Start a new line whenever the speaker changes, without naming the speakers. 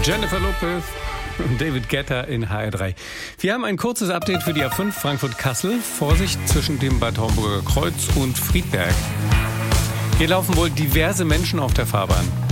Jennifer Lopez und David Guetta in HR3. Wir haben ein kurzes Update für die A5 Frankfurt-Kassel. Vorsicht zwischen dem Bad Homburger Kreuz und Friedberg. Hier laufen wohl diverse Menschen auf der Fahrbahn.